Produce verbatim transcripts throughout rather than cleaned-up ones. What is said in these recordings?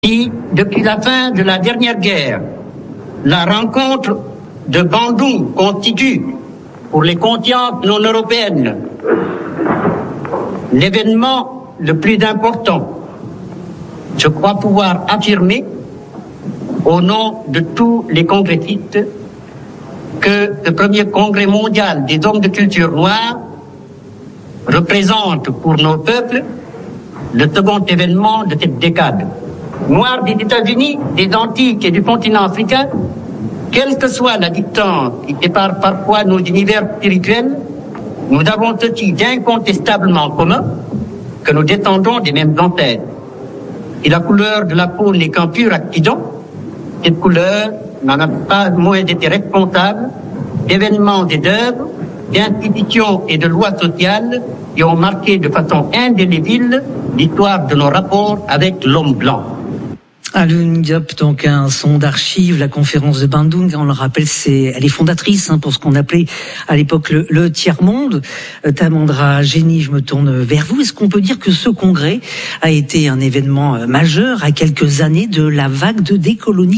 Et depuis la fin de la dernière guerre, la rencontre de Bandung constitue, pour les consciences non européennes, l'événement le plus important. Je crois pouvoir affirmer, au nom de tous les congressistes, que le premier congrès mondial des hommes de culture noire représente pour nos peuples le second événement de cette décade. Noirs des États-Unis, des Antilles et du continent africain, quelle que soit la distance qui sépare parfois nos univers spirituels, nous avons ceci d'incontestablement commun, que nous descendons des mêmes ancêtres. Si la couleur de la peau n'est qu'un pur accident, cette couleur n'en a pas moins été responsable d'événements et d'œuvres, d'institutions et de lois sociales qui ont marqué de façon indélébile l'histoire de nos rapports avec l'homme blanc. Alun Diop, donc un son d'archives, la conférence de Bandung, on le rappelle, c'est, elle est fondatrice hein, pour ce qu'on appelait à l'époque le, le tiers-monde. Euh, Tamandra Génie, je me tourne vers vous. Est-ce qu'on peut dire que ce congrès a été un événement euh, majeur à quelques années de la vague de décolonisation ?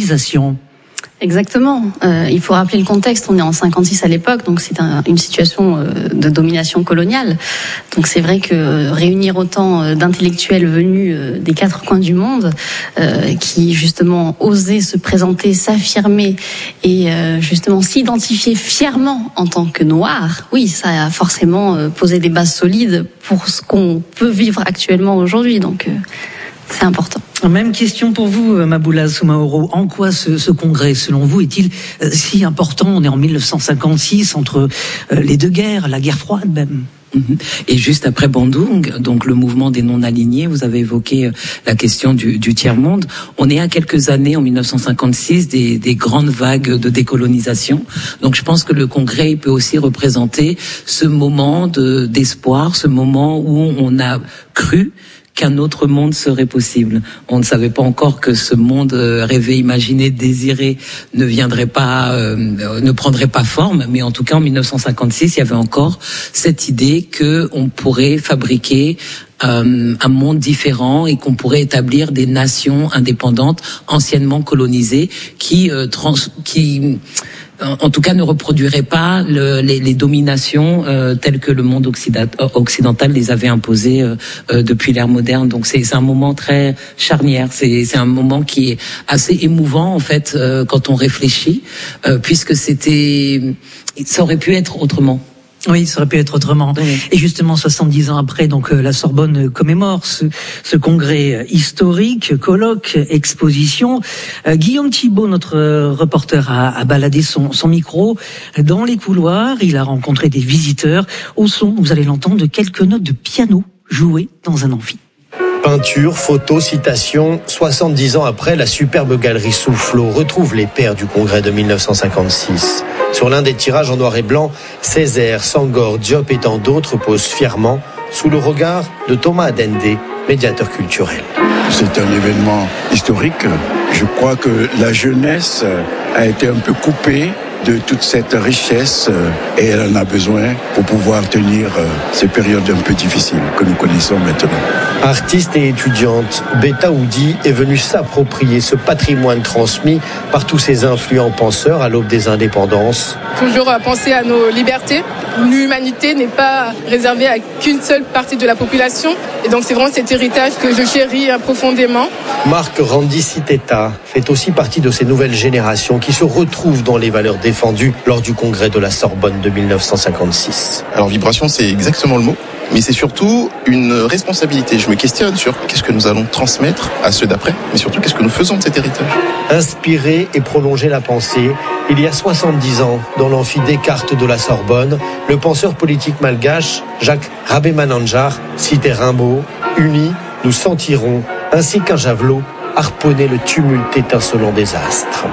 Exactement. Euh, il faut rappeler le contexte. On est en cinquante-six à l'époque, donc c'est un, une situation euh, de domination coloniale. Donc c'est vrai que euh, réunir autant euh, d'intellectuels venus euh, des quatre coins du monde, euh, qui justement osaient se présenter, s'affirmer et euh, justement s'identifier fièrement en tant que noirs, oui, ça a forcément euh, posé des bases solides pour ce qu'on peut vivre actuellement aujourd'hui. Donc euh, c'est important. Même question pour vous, Maboula Soumaoro. En quoi ce, ce congrès, selon vous, est-il euh, si important ? On est en mille neuf cent cinquante-six, entre euh, les deux guerres, la guerre froide même. Et juste après Bandung, donc le mouvement des non-alignés, vous avez évoqué la question du, du tiers-monde. On est à quelques années, en mille neuf cent cinquante-six, des, des grandes vagues de décolonisation. Donc je pense que le congrès peut aussi représenter ce moment de, d'espoir, ce moment où on a cru qu'un autre monde serait possible. On ne savait pas encore que ce monde rêvé, imaginé, désiré ne viendrait pas, euh, ne prendrait pas forme, mais en tout cas en mille neuf cent cinquante-six, il y avait encore cette idée que on pourrait fabriquer euh, un monde différent et qu'on pourrait établir des nations indépendantes anciennement colonisées qui euh, trans, qui en tout cas ne reproduirait pas le, les, les dominations euh, telles que le monde occidental les avait imposées euh, euh, depuis l'ère moderne. Donc c'est, c'est un moment très charnière, c'est, c'est un moment qui est assez émouvant en fait euh, quand on réfléchit, euh, puisque c'était, ça aurait pu être autrement. Oui, ça aurait pu être autrement. Oui. Et justement, soixante-dix ans après, donc la Sorbonne commémore ce, ce congrès historique, colloque, exposition. Euh, Guillaume Thibault, notre reporter, a, a baladé son, son micro dans les couloirs. Il a rencontré des visiteurs. Au son, vous allez l'entendre, de quelques notes de piano jouées dans un amphi. Peinture, photos, citations, soixante-dix ans après, la superbe galerie Soufflot retrouve les pères du congrès de mille neuf cent cinquante-six. Sur l'un des tirages en noir et blanc, Césaire, Senghor, Diop et tant d'autres posent fièrement sous le regard de Thomas Adende, médiateur culturel. C'est un événement historique. Je crois que la jeunesse a été un peu coupée de toute cette richesse et elle en a besoin pour pouvoir tenir ces périodes un peu difficiles que nous connaissons maintenant. Artiste et étudiante, Beta Oudi est venue s'approprier ce patrimoine transmis par tous ces influents penseurs à l'aube des indépendances. Toujours penser à nos libertés. L'humanité n'est pas réservée à qu'une seule partie de la population. Et donc c'est vraiment cet héritage que je chéris profondément. Marc Randiciteta fait aussi partie de ces nouvelles générations qui se retrouvent dans les valeurs défendues lors du congrès de la Sorbonne de mille neuf cent cinquante-six. Alors vibration, c'est exactement le mot. Mais c'est surtout une responsabilité. Je me questionne sur qu'est-ce que nous allons transmettre à ceux d'après, mais surtout qu'est-ce que nous faisons de cet héritage. Inspirer et prolonger la pensée. Il y a soixante-dix ans, dans l'amphi Descartes de la Sorbonne, le penseur politique malgache Jacques Rabé-Manandjar citait Rimbaud. Unis, nous sentirons, ainsi qu'un javelot, harponner le tumulte étincelant des astres.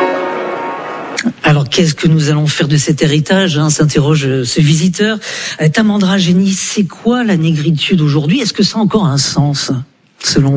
Alors, qu'est-ce que nous allons faire de cet héritage, hein, s'interroge ce visiteur. Tamandra Génie, c'est quoi la négritude aujourd'hui ? Est-ce que ça a encore un sens, selon vous ?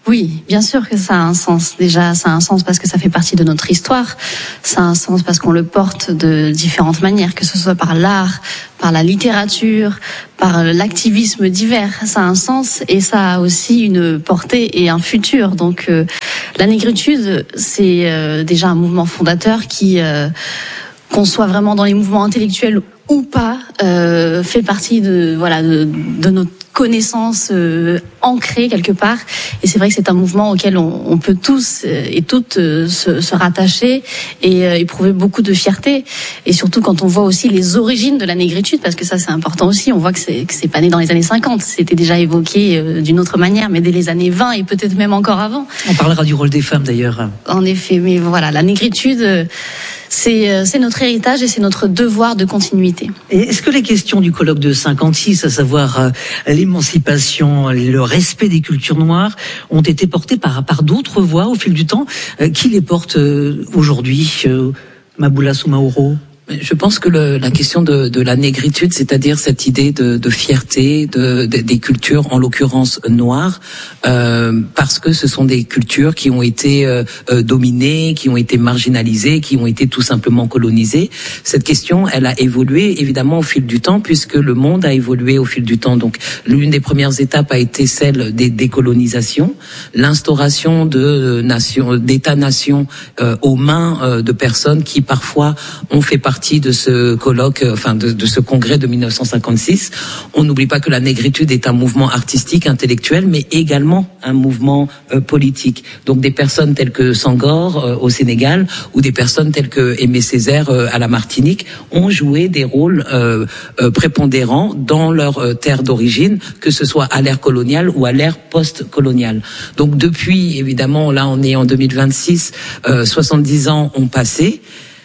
Oui, bien sûr que ça a un sens. Déjà, ça a un sens parce que ça fait partie de notre histoire. Ça a un sens parce qu'on le porte de différentes manières, que ce soit par l'art, par la littérature, par l'activisme divers. Ça a un sens et ça a aussi une portée et un futur. Donc, euh, la négritude, c'est euh, déjà un mouvement fondateur qui, euh, qu'on soit vraiment dans les mouvements intellectuels ou pas, euh, fait partie de voilà de, de notre connaissance euh, ancrée quelque part. Et c'est vrai que c'est un mouvement auquel on, on peut tous euh, et toutes euh, se, se rattacher et euh, éprouver beaucoup de fierté. Et surtout quand on voit aussi les origines de la négritude, parce que ça c'est important aussi. On voit que c'est que c'est pas né dans les années cinquante. C'était déjà évoqué euh, d'une autre manière, mais dès les années vingt et peut-être même encore avant. On parlera du rôle des femmes d'ailleurs. En effet, mais voilà, la négritude. Euh, C'est, c'est notre héritage et c'est notre devoir de continuité. Et est-ce que les questions du colloque de cinquante-six, à savoir euh, l'émancipation, le respect des cultures noires, ont été portées par, par d'autres voix au fil du temps? euh, Qui les porte euh, aujourd'hui, euh, Maboula Soumaoro? Je pense que le, la question de, de la négritude, c'est-à-dire cette idée de, de fierté de, de, des cultures, en l'occurrence noires, euh, parce que ce sont des cultures qui ont été euh, dominées, qui ont été marginalisées, qui ont été tout simplement colonisées. Cette question, elle a évolué évidemment au fil du temps, puisque le monde a évolué au fil du temps. Donc, l'une des premières étapes a été celle des décolonisations, l'instauration de nations, d'États-nations euh, aux mains euh, de personnes qui parfois ont fait partie de ce colloque, enfin de, de ce congrès de mille neuf cent cinquante-six. On n'oublie pas que la négritude est un mouvement artistique, intellectuel, mais également un mouvement euh, politique. Donc des personnes telles que Senghor euh, au Sénégal ou des personnes telles que Aimé Césaire euh, à la Martinique ont joué des rôles euh, euh, prépondérants dans leur euh, terre d'origine, que ce soit à l'ère coloniale ou à l'ère post-coloniale. Donc depuis, évidemment, là on est en deux mille vingt-six, euh, soixante-dix ans ont passé.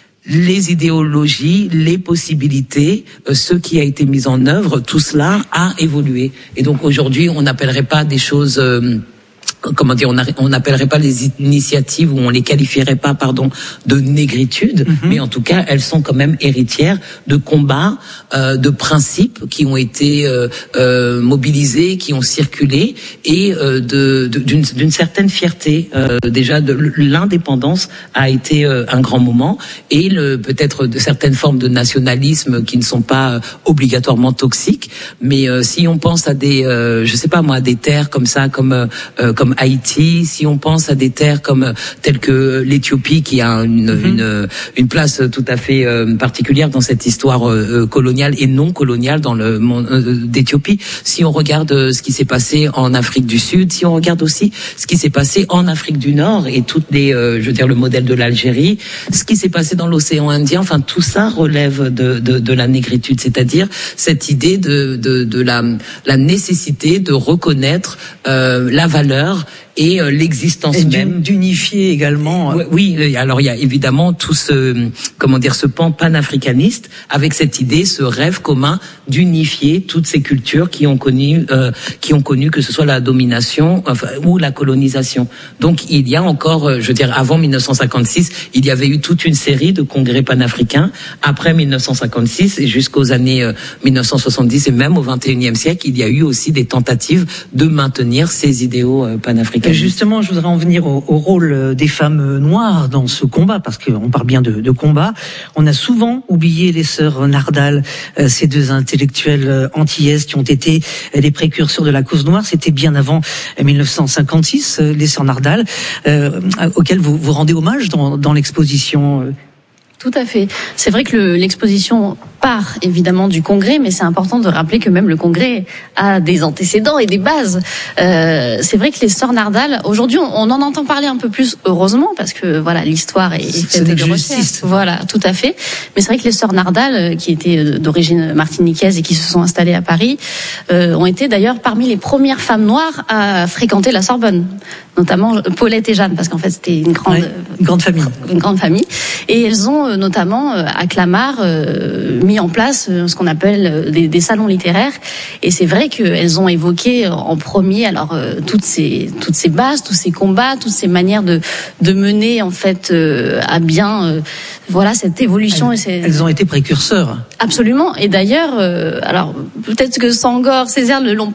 Les idéologies, les possibilités, euh, ce qui a été mis en œuvre, tout cela a évolué. Et donc aujourd'hui, on n'appellerait pas des choses... Euh, comment dire, on n'appellerait pas les initiatives ou on les qualifierait pas, pardon, de négritude, mm-hmm. mais en tout cas, elles sont quand même héritières de combats, euh, de principes qui ont été euh, euh, mobilisés, qui ont circulé, et euh, de, de, d'une, d'une certaine fierté. Euh, déjà, de l'indépendance a été euh, un grand moment, et le, peut-être de certaines formes de nationalisme qui ne sont pas euh, obligatoirement toxiques. Mais euh, si on pense à des, euh, je sais pas moi, des terres comme ça, comme euh, comme Haïti, si on pense à des terres comme telles que l'Éthiopie, qui a une, mm-hmm. une, une place tout à fait euh, particulière dans cette histoire euh, coloniale et non coloniale dans le monde euh, d'Éthiopie. Si on regarde euh, ce qui s'est passé en Afrique du Sud, si on regarde aussi ce qui s'est passé en Afrique du Nord et toutes les, euh, je veux dire, le modèle de l'Algérie, ce qui s'est passé dans l'océan Indien, enfin tout ça relève de, de, de la négritude, c'est-à-dire cette idée de, de, de la, la nécessité de reconnaître euh, la valeur et euh, l'existence et même d'unifier également. Oui, oui, alors il y a évidemment tout ce, comment dire, ce pan panafricaniste avec cette idée, ce rêve commun d'unifier toutes ces cultures qui ont connu, euh, qui ont connu que ce soit la domination enfin, ou la colonisation. Donc il y a encore, je veux dire, avant mille neuf cent cinquante-six, il y avait eu toute une série de congrès panafricains. Après mille neuf cent cinquante-six et jusqu'aux années euh, mille neuf cent soixante-dix et même au vingt et unième siècle, il y a eu aussi des tentatives de maintenir ces idéaux euh, panafricains. Et justement, je voudrais en venir au, au rôle des femmes noires dans ce combat, parce qu'on parle bien de, de combat. On a souvent oublié les sœurs Nardal, euh, ces deux intellectuelles antillaises qui ont été les précurseurs de la cause noire. C'était bien avant mille neuf cent cinquante-six, euh, les sœurs Nardal, euh, auxquelles vous, vous rendez hommage dans, dans l'exposition. Euh. Tout à fait. C'est vrai que le, l'exposition part évidemment du congrès, mais c'est important de rappeler que même le congrès a des antécédents et des bases. Euh, c'est vrai que les sœurs Nardal, aujourd'hui, on, on en entend parler un peu plus, heureusement, parce que voilà, l'histoire est, est faite de recherches. Voilà, tout à fait. Mais c'est vrai que les sœurs Nardal, qui étaient d'origine martiniquaise et qui se sont installées à Paris, euh, ont été d'ailleurs parmi les premières femmes noires à fréquenter la Sorbonne, notamment Paulette et Jeanne, parce qu'en fait c'était une grande, ouais, une grande famille, une grande famille. Et elles ont euh, notamment euh, à Clamart euh, mis en place euh, ce qu'on appelle euh, des, des salons littéraires. Et c'est vrai qu'elles ont évoqué euh, en premier alors euh, toutes ces toutes ces bases, tous ces combats, toutes ces manières de de mener en fait euh, à bien euh, voilà cette évolution. Elles, et c'est... elles ont été précurseurs. Absolument. Et d'ailleurs, euh, alors peut-être que Senghor, Césaire ne l'ont pas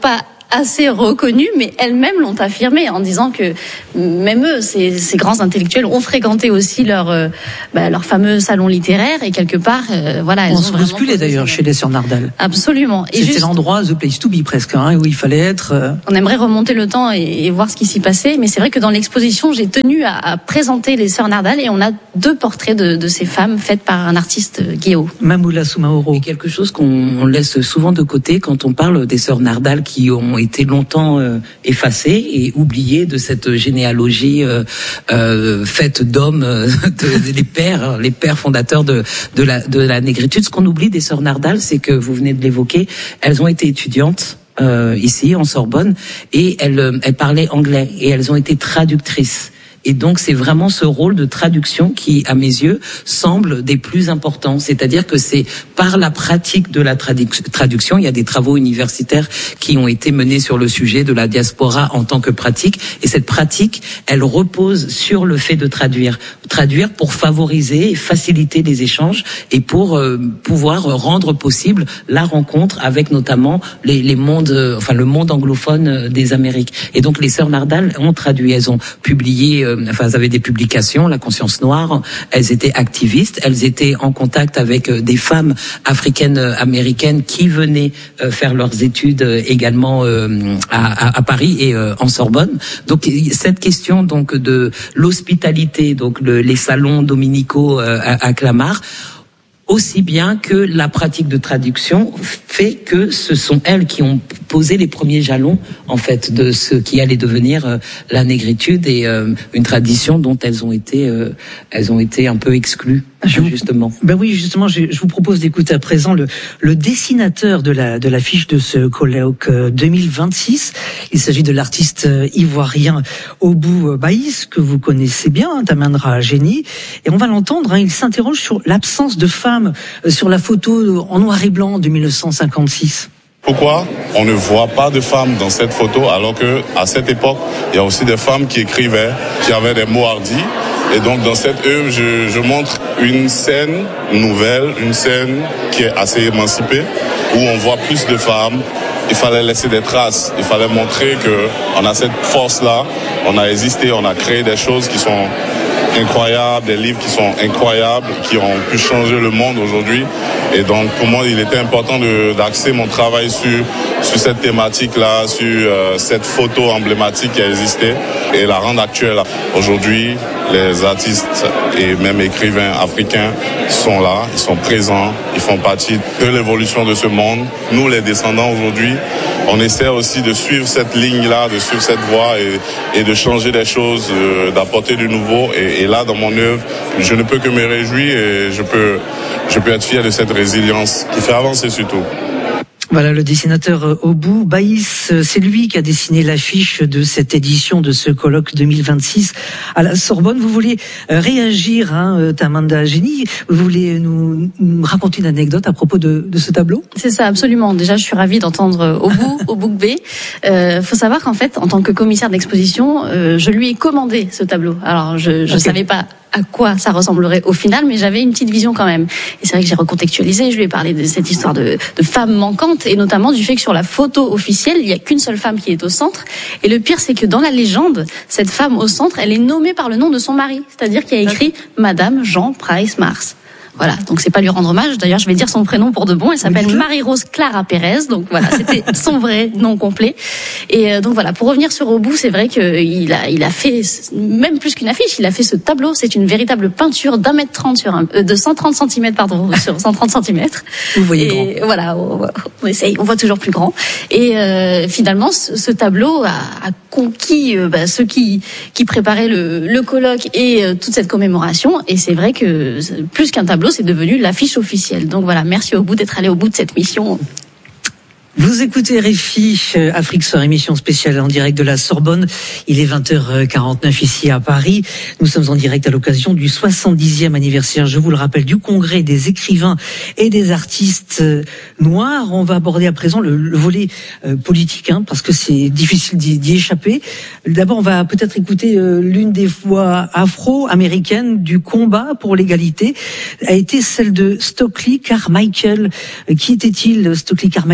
assez reconnu, mais elles-mêmes l'ont affirmé en disant que même eux, ces, ces grands intellectuels, ont fréquenté aussi leur, euh, bah, leur fameux salon littéraire et quelque part, euh, voilà. Elles on ont se bousculait d'ailleurs chez les sœurs Nardal. Absolument. Et c'était juste, l'endroit, the place to be presque, hein, où il fallait être. Euh... On aimerait remonter le temps et, et voir ce qui s'y passait, mais c'est vrai que dans l'exposition, j'ai tenu à, à présenter les sœurs Nardal et on a deux portraits de, de ces femmes faites par un artiste Guéo. Mamoula Soumaoro. Et quelque chose qu'on laisse souvent de côté quand on parle des sœurs Nardal qui ont été longtemps euh, effacées et oubliées de cette généalogie euh, euh, faite d'hommes, euh, de, les pères, les pères fondateurs de, de la de la négritude. Ce qu'on oublie des sœurs Nardal, c'est que vous venez de l'évoquer, elles ont été étudiantes euh, ici en Sorbonne et elles elles parlaient anglais et elles ont été traductrices. Et donc c'est vraiment ce rôle de traduction qui, à mes yeux, semble des plus importants. C'est-à-dire que c'est par la pratique de la traduc- traduction, il y a des travaux universitaires qui ont été menés sur le sujet de la diaspora en tant que pratique. Et cette pratique, elle repose sur le fait de traduire. Traduire pour favoriser et faciliter les échanges et pour euh, pouvoir rendre possible la rencontre avec notamment les, les mondes, euh, enfin le monde anglophone des Amériques. Et donc les sœurs Nardal ont traduit, elles ont publié euh, Enfin, elles avaient des publications, La Conscience Noire. Elles étaient activistes. Elles étaient en contact avec des femmes africaines américaines qui venaient faire leurs études également à, à, à Paris et en Sorbonne. Donc cette question donc de l'hospitalité, donc le, les salons dominicaux à, à Clamart, aussi bien que la pratique de traduction fait que ce sont elles qui ont posé les premiers jalons en fait de ce qui allait devenir euh, la négritude et euh, une tradition dont elles ont été euh, elles ont été un peu exclues. Je justement. Vous, ben oui, justement, je, je vous propose d'écouter à présent le, le dessinateur de la de l'affiche de ce colloque deux mille vingt-six. Il s'agit de l'artiste ivoirien Obou Baïs, que vous connaissez bien, Tamandra Génie, et on va l'entendre. Hein, il s'interroge sur l'absence de femmes sur la photo en noir et blanc de mille neuf cent cinquante-six. Pourquoi on ne voit pas de femmes dans cette photo alors que à cette époque, il y a aussi des femmes qui écrivaient, qui avaient des mots hardis. Et donc dans cette œuvre, je, je montre une scène nouvelle, une scène qui est assez émancipée, où on voit plus de femmes. Il fallait laisser des traces, il fallait montrer qu'on a cette force-là, on a existé, on a créé des choses qui sont incroyables, des livres qui sont incroyables, qui ont pu changer le monde aujourd'hui. Et donc pour moi, il était important de, d'axer mon travail sur, sur cette thématique-là, sur euh, cette photo emblématique qui a existé et la rendre actuelle. Aujourd'hui, les artistes et même écrivains africains sont là, ils sont présents, ils font partie de l'évolution de ce monde. Nous, les descendants aujourd'hui, on essaie aussi de suivre cette ligne-là, de suivre cette voie et, et de changer des choses, euh, d'apporter du nouveau. Et, et là, dans mon œuvre, je ne peux que me réjouir et je peux, je peux être fier de cette résilience qui fait avancer surtout. Voilà, le dessinateur Obou Baïs, c'est lui qui a dessiné l'affiche de cette édition de ce colloque deux mille vingt-six à la Sorbonne. Vous voulez réagir, hein, Tamanda Génie? Vous voulez nous, nous raconter une anecdote à propos de, de ce tableau? C'est ça, absolument. Déjà, je suis ravie d'entendre Obou, Obou B. Euh, faut savoir qu'en fait, en tant que commissaire d'exposition, euh, je lui ai commandé ce tableau. Alors, je, je okay. savais pas à quoi ça ressemblerait au final, mais j'avais une petite vision quand même. Et c'est vrai que j'ai recontextualisé, je lui ai parlé de cette histoire de, de femmes manquantes, et notamment du fait que sur la photo officielle, il n'y a qu'une seule femme qui est au centre. Et le pire, c'est que dans la légende, cette femme au centre, elle est nommée par le nom de son mari, c'est-à-dire qu'il y a écrit Madame Jean Price Mars. Voilà, donc c'est pas lui rendre hommage. D'ailleurs, je vais dire son prénom pour de bon. Elle s'appelle Marie-Rose Clara Pérez. Donc voilà, c'était son vrai nom complet. Et euh, donc voilà, pour revenir sur Obou, c'est vrai qu'il a, il a fait même plus qu'une affiche. Il a fait ce tableau. C'est une véritable peinture d'un mètre trente sur un, euh, de cent trente centimètres, pardon, sur cent trente centimètres. Vous voyez et grand. Voilà, on, on essaye, on voit toujours plus grand. Et euh, finalement, ce, ce tableau a, a conquis euh, bah, ceux qui qui préparaient le, le colloque et euh, toute cette commémoration. Et c'est vrai que plus qu'un tableau, c'est devenu l'affiche officielle. Donc voilà, merci Obou d'être allé au bout de cette mission. Vous écoutez R F I, Afrique Soir, émission spéciale en direct de la Sorbonne. Il est vingt heures quarante-neuf ici à Paris. Nous sommes en direct à l'occasion du soixante-dixième anniversaire, je vous le rappelle, du congrès des écrivains et des artistes noirs. On va aborder à présent le, le volet euh, politique, hein, parce que c'est difficile d'y, d'y échapper. D'abord, on va peut-être écouter euh, l'une des voix afro-américaines du combat pour l'égalité, a été celle de Stokely Carmichael. Qui était-il, Stokely Carmichael? Eh bien,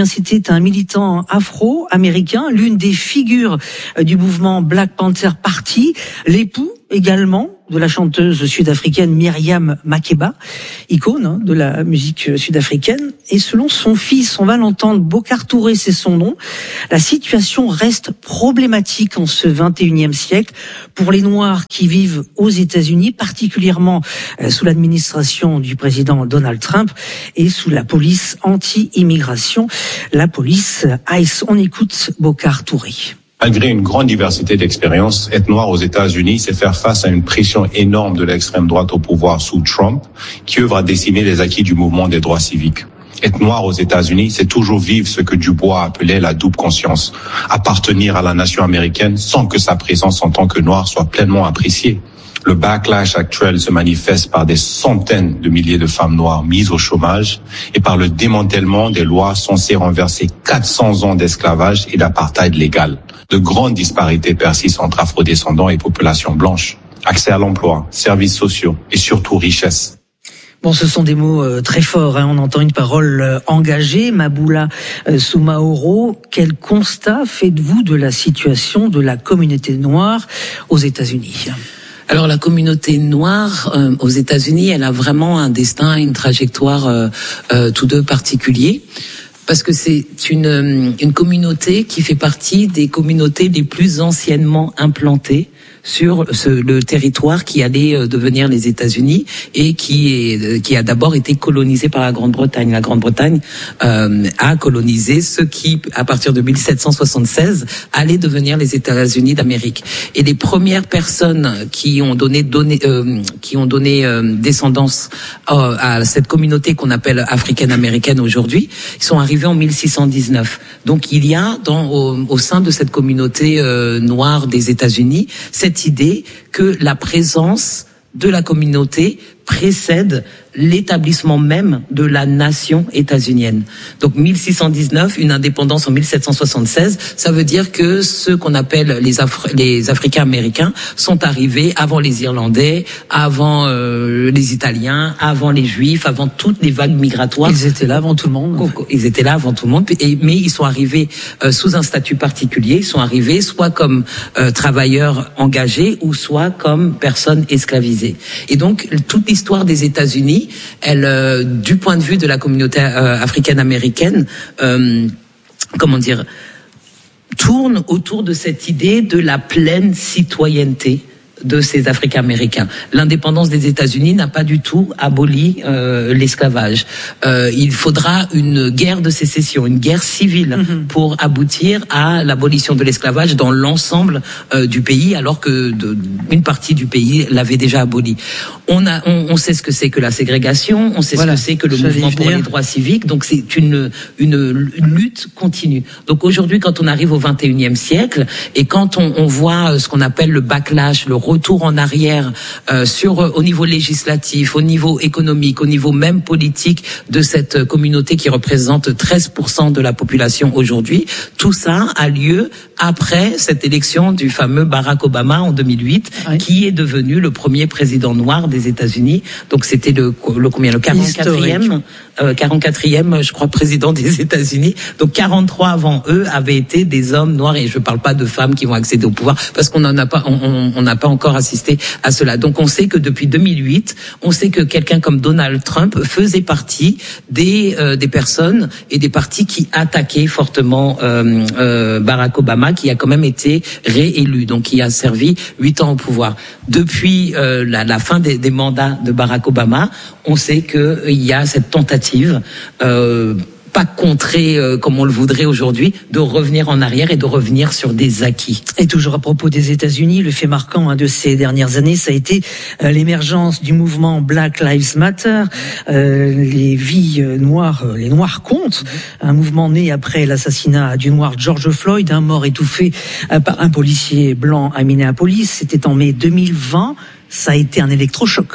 c'était un militant afro-américain, l'une des figures du mouvement Black Panther Party, l'époux également de la chanteuse sud-africaine Myriam Makeba, icône hein, de la musique sud-africaine. Et selon son fils, on va l'entendre, Bocar Touré, c'est son nom, la situation reste problématique en ce vingt et unième siècle pour les Noirs qui vivent aux États-Unis, particulièrement sous l'administration du président Donald Trump et sous la police anti-immigration, la police ICE. On écoute Bocar Touré. Malgré une grande diversité d'expériences, être noir aux États-Unis, c'est faire face à une pression énorme de l'extrême droite au pouvoir sous Trump, qui œuvre à décimer les acquis du mouvement des droits civiques. Être noir aux États-Unis, c'est toujours vivre ce que Dubois appelait la double conscience, appartenir à la nation américaine sans que sa présence en tant que noir soit pleinement appréciée. Le backlash actuel se manifeste par des centaines de milliers de femmes noires mises au chômage et par le démantèlement des lois censées renverser quatre cents ans d'esclavage et d'apartheid légal. De grandes disparités persistent entre afrodescendants et populations blanches. Accès à l'emploi, services sociaux et surtout richesse. Bon, ce sont des mots euh, très forts, hein. On entend une parole euh, engagée. Maboula euh, Soumaoro, quel constat faites-vous de la situation de la communauté noire aux États-Unis ? Alors la communauté noire euh, aux États-Unis, elle a vraiment un destin, une trajectoire euh, euh, tous deux particuliers. Parce que c'est une, une communauté qui fait partie des communautés les plus anciennement implantées sur ce, le territoire qui allait devenir les États-Unis et qui est qui a d'abord été colonisé par la Grande-Bretagne. La Grande-Bretagne euh, a colonisé ce qui, à partir de mille sept cent soixante-seize, allait devenir les États-Unis d'Amérique. Et les premières personnes qui ont donné donné euh, qui ont donné euh, descendance euh, à cette communauté qu'on appelle africaine-américaine aujourd'hui, ils sont arrivés en mille six cent dix-neuf. Donc il y a dans au, au sein de cette communauté euh, noire des États-Unis cette idée que la présence de la communauté précède l'établissement même de la nation états-unienne. Donc mille six cent dix-neuf, une indépendance en mille sept cent soixante-seize, ça veut dire que ceux qu'on appelle les, Afri- les Africains-Américains sont arrivés avant les Irlandais, avant euh, les Italiens, avant les Juifs, avant toutes les vagues migratoires. Ils étaient là avant tout le monde. Ils étaient là avant tout le monde, et, mais ils sont arrivés euh, sous un statut particulier. Ils sont arrivés soit comme euh, travailleurs engagés ou soit comme personnes esclavisées. Et donc toute l'histoire des États-Unis, elle, euh, du point de vue de la communauté euh, africaine-américaine, euh, comment dire, tourne autour de cette idée de la pleine citoyenneté de ces Africains-Américains. L'indépendance des États-Unis n'a pas du tout aboli euh, l'esclavage. Euh, il faudra une guerre de sécession, une guerre civile mm-hmm. pour aboutir à l'abolition de l'esclavage dans l'ensemble euh, du pays, alors que de, une partie du pays l'avait déjà aboli. On a, on, on sait ce que c'est que la ségrégation, on sait voilà, ce que c'est que le mouvement pour les droits civiques. Donc c'est une, une, une lutte continue. Donc aujourd'hui, quand on arrive au vingt et unième siècle et quand on, on voit ce qu'on appelle le backlash, le retour en arrière euh, sur au niveau législatif, au niveau économique, au niveau même politique de cette communauté qui représente treize pour cent de la population aujourd'hui. Tout ça a lieu après cette élection du fameux Barack Obama en deux mille huit, oui. qui est devenu le premier président noir des États-Unis. Donc c'était le, le combien le quarante-quatrième, euh, quarante-quatrième, je crois, président des États-Unis. Donc quarante-trois avant eux avaient été des hommes noirs, et je parle pas de femmes qui vont accéder au pouvoir parce qu'on n'en a pas, on, on n'a pas encore assisté à cela. Donc on sait que depuis deux mille huit, on sait que quelqu'un comme Donald Trump faisait partie des euh, des personnes et des partis qui attaquaient fortement euh, euh, Barack Obama, qui a quand même été réélu, donc qui a servi huit ans au pouvoir. Depuis euh, la, la fin des, des mandats de Barack Obama, on sait qu'il euh, y a cette tentative euh, pas contrée euh, comme on le voudrait aujourd'hui, de revenir en arrière et de revenir sur des acquis. Et toujours à propos des États-Unis, le fait marquant hein, de ces dernières années, ça a été euh, l'émergence du mouvement Black Lives Matter. Euh, les vies euh, noires, euh, les noirs comptent. Un mouvement né après l'assassinat du noir George Floyd, un mort étouffé euh, par un policier blanc à Minneapolis. C'était en mai deux mille vingt. Ça a été un électrochoc.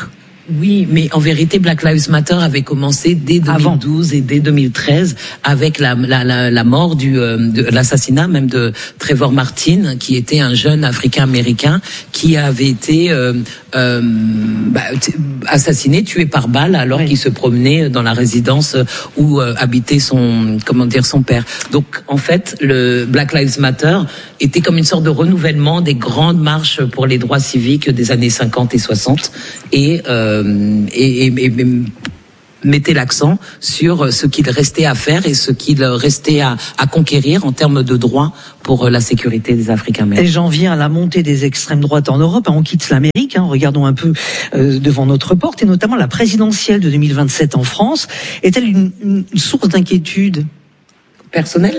Oui, mais en vérité, Black Lives Matter avait commencé dès deux mille douze Avant. et dès deux mille treize avec la, la, la, la mort du, euh, de l'assassinat même de Trayvon Martin, qui était un jeune Africain-Américain qui avait été euh, euh, bah, assassiné, tué par balle alors oui. qu'il se promenait dans la résidence où euh, habitait son, comment dire, son père. Donc, en fait, le Black Lives Matter était comme une sorte de renouvellement des grandes marches pour les droits civiques des années cinquante et soixante et euh, Et, et, et mettez l'accent sur ce qu'il restait à faire et ce qu'il restait à, à conquérir en termes de droits pour la sécurité des Africains-Américains. Et j'en viens à la montée des extrêmes droites en Europe. On quitte l'Amérique, hein, regardons un peu euh, devant notre porte, et notamment la présidentielle de deux mille vingt-sept en France. Est-elle une, une source d'inquiétude personnelle ?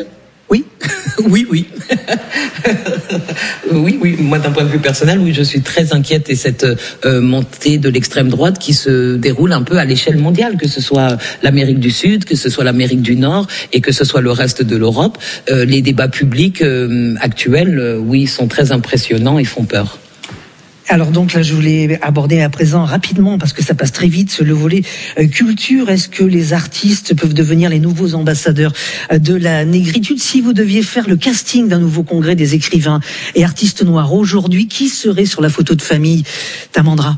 Oui, oui, oui. oui, oui. Moi, d'un point de vue personnel, oui, je suis très inquiète et cette euh, montée de l'extrême droite qui se déroule un peu à l'échelle mondiale, que ce soit l'Amérique du Sud, que ce soit l'Amérique du Nord et que ce soit le reste de l'Europe. Euh, les débats publics euh, actuels, euh, oui, sont très impressionnants et font peur. Alors donc là, je voulais aborder à présent rapidement, parce que ça passe très vite, le volet euh, culture. Est-ce que les artistes peuvent devenir les nouveaux ambassadeurs euh, de la négritude? Si vous deviez faire le casting d'un nouveau congrès des écrivains et artistes noirs aujourd'hui, qui serait sur la photo de famille, Tamandra?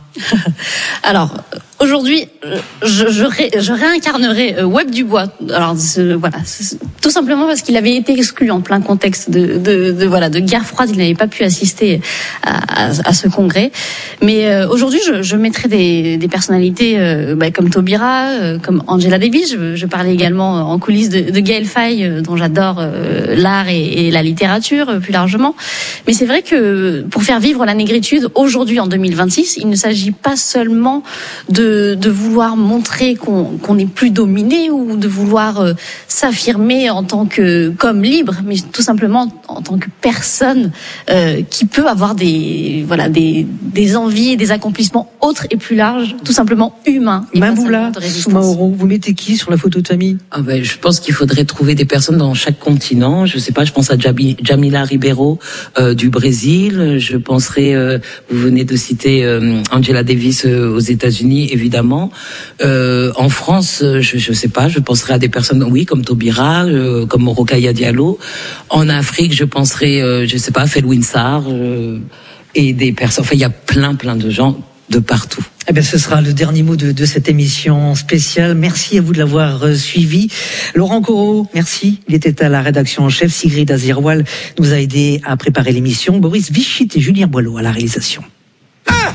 Alors, aujourd'hui, je, je, ré, je réincarnerai Webb Dubois. Alors voilà, tout simplement parce qu'il avait été exclu en plein contexte de, de, de voilà de guerre froide. Il n'avait pas pu assister à, à, à ce congrès. Mais euh, aujourd'hui, je, je mettrai des, des personnalités euh, bah, comme Taubira, euh, comme Angela Davis. Je, je parlais également en coulisses de, de Gaël Faye, euh, dont j'adore euh, l'art et, et la littérature euh, plus largement. Mais c'est vrai que pour faire vivre la négritude aujourd'hui en deux mille vingt-six, il ne s'agit pas seulement de, de vouloir montrer qu'on qu'on n'est plus dominé ou de vouloir euh, s'affirmer en tant que comme libre, mais tout simplement en tant que personne euh, qui peut avoir des voilà des des envies et des accomplissements autres et plus larges, tout simplement humains. Maboula Soumaoro, vous mettez qui sur la photo de famille? Ah ben, je pense qu'il faudrait trouver des personnes dans chaque continent. Je sais pas, je pense à Jabi, Jamila Ribeiro euh, du Brésil. Je penserai, euh, vous venez de citer euh, Angela Davis euh, aux États-Unis, évidemment. Euh, en France, je je sais pas, je penserai à des personnes, oui, comme Taubira, euh, comme Rokhaya Diallo. En Afrique, je penserai, euh, je sais pas, Felwine Sarr. Euh, et des personnes, enfin il y a plein plein de gens de partout. Eh bien, ce sera le dernier mot de, de cette émission spéciale. Merci à vous de l'avoir euh, suivi. Laurent Corot, merci. Il était à la rédaction en chef. Sigrid Azirwal nous a aidé à préparer l'émission. Boris Vichit et Julien Boileau à la réalisation.